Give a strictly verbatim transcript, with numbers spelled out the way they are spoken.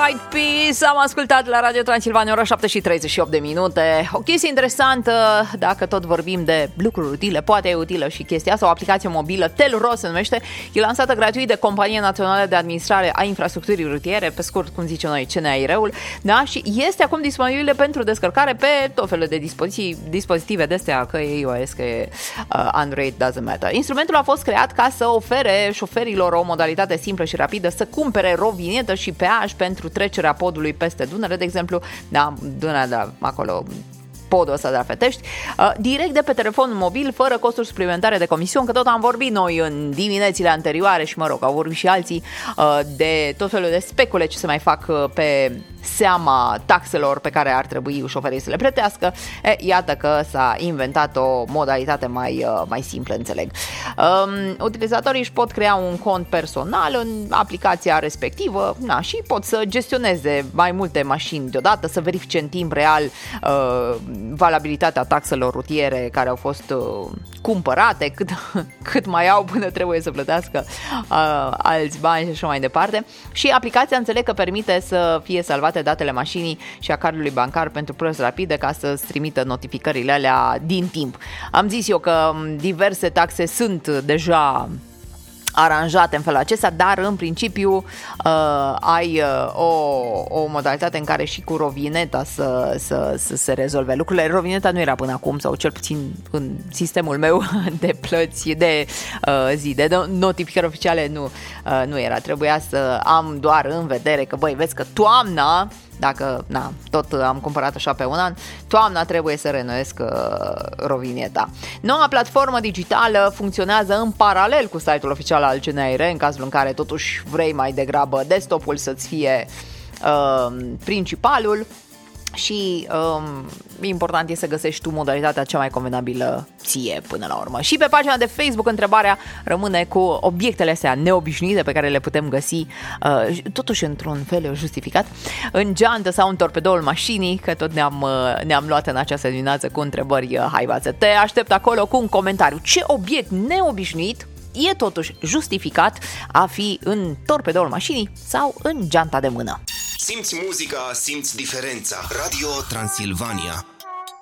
White Peas, am ascultat la Radio Transilvania, ora șapte și treizeci și opt de minute. O chestie interesantă, dacă tot vorbim de lucruri utile, poate e utilă și chestia asta, o aplicație mobilă, Telro se numește, e lansată gratuit de Compania Națională de Administrare a Infrastructurii Rutiere, pe scurt, cum zice noi, C N A R-ul, da? Și este acum disponibilă pentru descărcare pe tot felul de dispoziții, dispozitive de astea, că e iOS, că e uh, Android, doesn't matter. Instrumentul a fost creat ca să ofere șoferilor o modalitate simplă și rapidă să cumpere rovinietă și peaj pentru trecerea podului peste Dunăre, de exemplu, da, Dunărea, da, acolo, podul ăsta de la Fetești, uh, direct de pe telefonul mobil, fără costuri suplimentare de comision, că tot am vorbit noi în diminețile anterioare și, mă rog, au vorbit și alții uh, de tot felul de specule ce se mai fac uh, pe seama taxelor pe care ar trebui șoferii să le plătească. E, iată că s-a inventat o modalitate mai, uh, mai simplă, înțeleg. Um, utilizatorii își pot crea un cont personal în aplicația respectivă, na, și pot să gestioneze mai multe mașini deodată, să verifice în timp real uh, valabilitatea taxelor rutiere care au fost uh, cumpărate, cât, cât mai au până trebuie să plătească uh, alți bani și așa mai departe. Și aplicația, înțeleg că permite să fie salvate datele mașinii și a cardului bancar pentru plăți rapide, ca să-ți trimită notificările alea din timp. Am zis eu că diverse taxe sunt deja aranjate în felul acesta, dar în principiu uh, ai uh, o, o modalitate în care și cu rovineta să, să, să se rezolve lucrurile. Rovineta nu era până acum, sau cel puțin în sistemul meu de plăți, de uh, zi, de notificări oficiale nu, uh, nu era. Trebuia să am doar în vedere că, băi, vezi că toamna, dacă, na, tot am cumpărat așa pe un an, toamna trebuie să reînnoiesc uh, rovineta. Noua platformă digitală funcționează în paralel cu site-ul oficial al C N A R, în cazul în care totuși vrei mai degrabă desktop-ul să-ți fie uh, principalul. Și um, important e să găsești tu modalitatea cea mai convenabilă ție până la urmă. Și pe pagina de Facebook întrebarea rămâne cu obiectele astea neobișnuite pe care le putem găsi uh, totuși într-un fel justificat în geantă sau în torpedoul mașinii, că tot ne-am, uh, ne-am luat în această dimineață cu întrebări uh, haibațe. Te aștept acolo cu un comentariu. Ce obiect neobișnuit e totuși justificat a fi în torpedoul mașinii sau în geanta de mână? Simți muzica, simți diferența. Radio Transilvania.